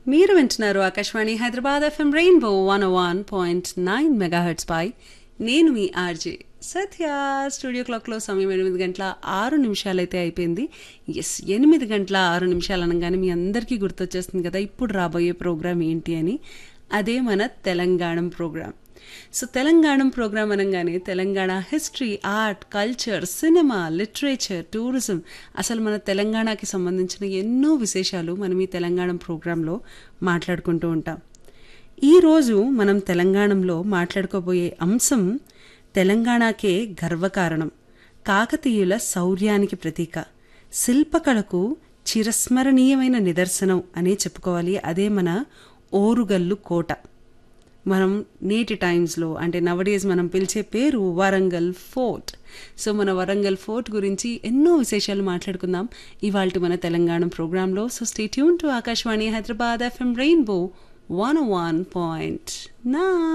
మీరు వింటున్నారు Akashvani Hyderabad FM rainbow 101.9 megahertz పై నేను మీ ఆర్జే సత్య. స్టూడియో క్లాక్లో సమయం 8:06 అయితే అయిపోయింది. 8:06 అనగానే మీ అందరికీ గుర్తొచ్చేస్తుంది కదా ఇప్పుడు రాబోయే ప్రోగ్రామ్ ఏంటి అని. అదే మన తెలంగాణం ప్రోగ్రామ్. సో తెలంగాణం ప్రోగ్రామ్ అనగానే Telangana history, art, culture, cinema, literature, tourism, అసలు మన తెలంగాణకి సంబంధించిన ఎన్నో విశేషాలు మనం ఈ తెలంగాణం ప్రోగ్రాంలో మాట్లాడుకుంటూ ఉంటాం. ఈరోజు మనం తెలంగాణంలో మాట్లాడుకోబోయే అంశం తెలంగాణకే గర్వకారణం, కాకతీయుల శౌర్యానికి ప్రతీక, శిల్పకళకు చిరస్మరణీయమైన నిదర్శనం అనే చెప్పుకోవాలి. అదే మన ఓరుగల్లు కోట. మనం నేటి టైమ్స్లో అంటే నవడేస్ మనం పిలిచే పేరు వరంగల్ ఫోర్ట్. సో మన వరంగల్ ఫోర్ట్ గురించి ఎన్నో విశేషాలు మాట్లాడుకుందాం ఇవాల్టి మన తెలంగాణ ప్రోగ్రాంలో. So stay tune to Akashvani Hyderabad FM rainbow 101.9.